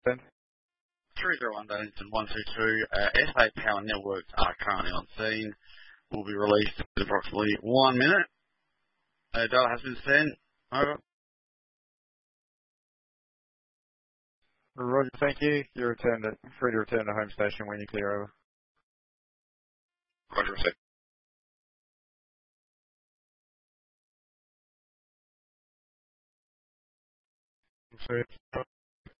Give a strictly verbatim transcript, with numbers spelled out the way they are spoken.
Then three zero one Donington one two two. Uh, S A Power Networks are currently on scene. Will be released in approximately one minute. Uh, data has been sent. Over. Roger, thank you. You're returned to, free to return to home station when you clear over. Roger, So